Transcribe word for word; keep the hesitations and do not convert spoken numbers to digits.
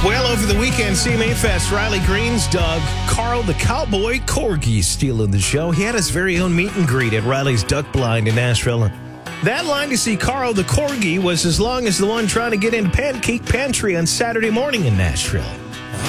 Well, over the weekend, C M A Fest, Riley Green's dog, Carl the Cowboy Corgi, stealing the show. He had his very own meet and greet at Riley's Duck Blind in Nashville. That line to see Carl the Corgi was as long as the one trying to get into Pancake Pantry on Saturday morning in Nashville.